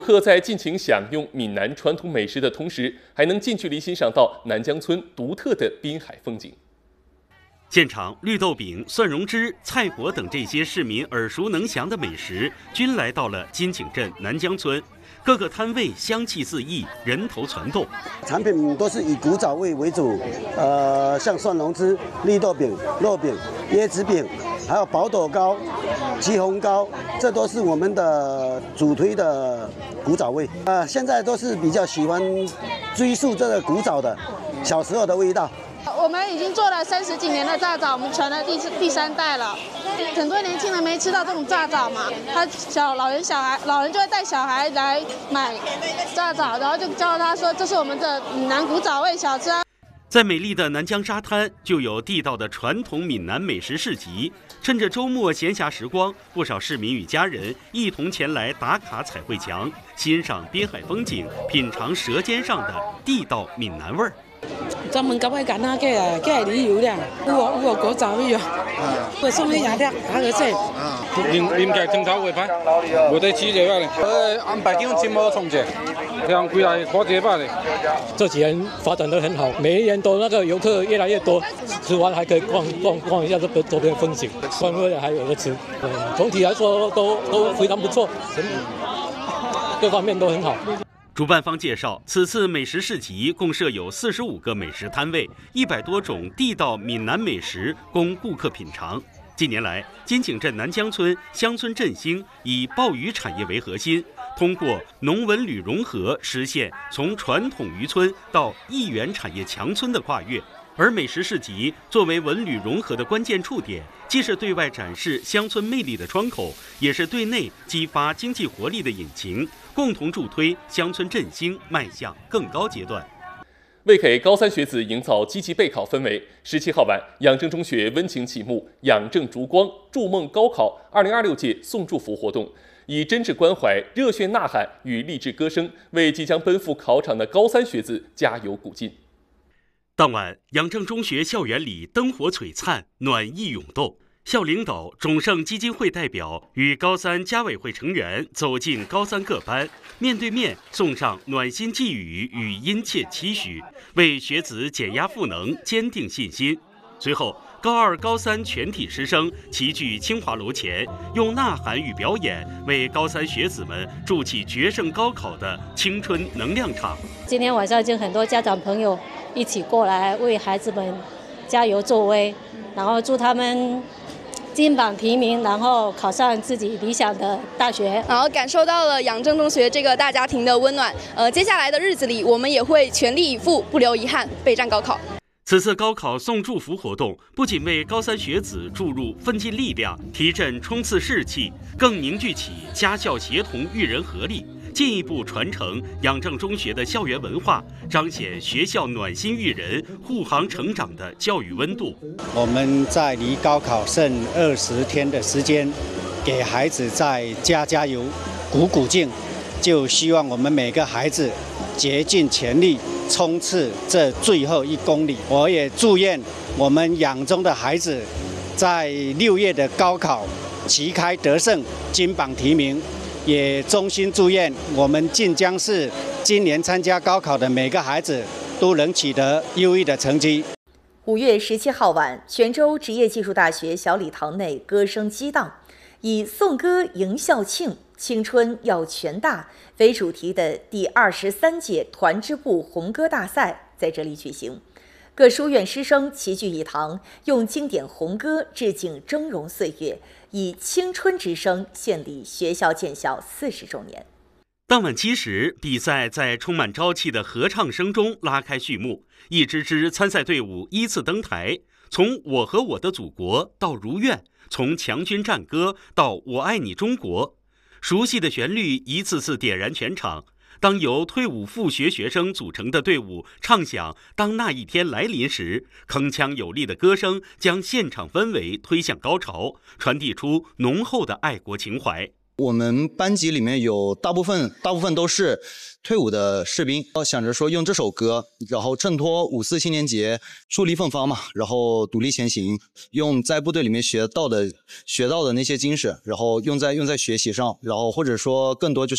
客在尽情享用闽南传统美食的同时，还能近距离欣赏到南江村独特的滨海风景。 现场，绿豆饼、蒜蓉汁、菜果等这些市民耳熟能详的美食，均来到了金井镇南江村。各个摊位香气四溢，人头攒动。 产品都是以古早味为主，像蒜蓉汁、绿豆饼、肉饼、椰子饼，还有宝斗糕、鸡红糕，这都是我们的主推的古早味。现在都是比较喜欢追溯这个古早的小时候的味道。 我们已经做了30几年的炸枣，我们传了第3代了。很多年轻人没吃到这种炸枣嘛，老人就会带小孩来买炸枣，然后就教他说这是我们的闽南古早味小吃啊。 在美丽的南江沙滩，就有地道的传统闽南美食市集。趁着周末闲暇时光，不少市民与家人一同前来打卡彩绘墙，欣赏滨海风景，品尝舌尖上的地道闽南味儿。 专门搞迄干那个旅游啦，有古早味哦，会送去夜店打个折。 临界正头会派，我得记这个嘞。安排几种节目创建，像归来花节吧嘞。 这几年发展得很好，每一年都那个游客越来越多，吃完还可以逛一下这个周边风景，逛回来还有得吃。总体来说都非常不错，各方面都很好。 主办方介绍，此次美食市集共设有45个美食摊位，100多种地道闽南美食供顾客品尝。近年来，金井镇南江村乡村振兴，以鲍鱼产业为核心，通过农文旅融合，实现从传统渔村到一元产业强村的跨越。而美食市集作为文旅融合的关键触点，既是对外展示乡村魅力的窗口，也是对内激发经济活力的引擎，共同助推乡村振兴迈向更高阶段。 为给高3学子营造积极备考氛围，17号晚，养正中学温情启幕“养正烛光，筑梦高考”2026届送祝福活动，以真挚关怀、热血呐喊与励志歌声，为即将奔赴考场的高3学子加油鼓劲。 当晚，养正中学校园里灯火璀璨，暖意涌动。校领导、种盛基金会代表与高3家委会成员走进高3各班，面对面送上暖心寄语与殷切期许，为学子减压赋能、坚定信心。随后，高2、高3全体师生齐聚清华楼前，用呐喊与表演为高3学子们筑起决胜高考的青春能量场。 今天晚上就很多家长朋友一起过来为孩子们加油助威，然后祝他们金榜题名，然后考上自己理想的大学， 然后感受到了养正中学这个大家庭的温暖。接下来的日子里，我们也会全力以赴，不留遗憾，备战高考。 此次高考送祝福活动不仅为高3学子注入奋进力量，提振冲刺士气，更凝聚起家校协同育人合力，进一步传承养正中学的校园文化，彰显学校暖心育人、护航成长的教育温度。 我们在离高考剩20天的时间，给孩子再加油、鼓劲，就希望我们每个孩子竭尽全力冲刺这最后1公里。我也祝愿我们养中的孩子在6月的高考旗开得胜，金榜题名。也衷心祝愿我们晋江市今年参加高考的每个孩子都能取得优异的成绩。 5月17号晚，泉州职业技术大学小礼堂内歌声激荡，以颂歌迎校庆、青春要全大为主题的第23届团支部红歌大赛在这里举行。各书院师生齐聚一堂，用经典红歌致敬峥嵘岁月，以青春之声献礼学校建校40周年。 当晚7时，比赛在充满朝气的合唱声中拉开序幕，一支支参赛队伍依次登台，从我和我的祖国到如愿，从强军战歌到我爱你中国，熟悉的旋律一次次点燃全场。当由退伍复学学生组成的队伍唱响“当那一天来临时”，铿锵有力的歌声将现场氛围推向高潮，传递出浓厚的爱国情怀。 我们班级里面有大部分都是退伍的士兵，想着说用这首歌，然后衬托54青年节树立奋发嘛，然后独立前行，用在部队里面学到的那些精神，然后用在学习上，然后或者说更多就是